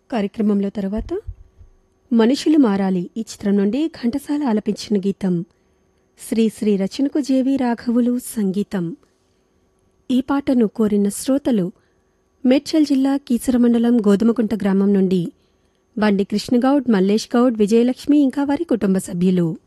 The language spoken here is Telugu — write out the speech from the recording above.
కార్యక్రమంలో తర్వాత మనుషులు మారాలి ఈ చిత్రం నుండి ఘంటసాల ఆలపించిన గీతం శ్రీ రచనకు జేవి రాఘవులు సంగీతం. ఈ పాటను కోరిన శ్రోతలు మేడ్చల్ జిల్లా కీసర మండలం గోధుమకుంట గ్రామం నుండి బండి కృష్ణగౌడ్, మల్లేష్ గౌడ్, విజయలక్ష్మి ఇంకా వారి కుటుంబ సభ్యులు.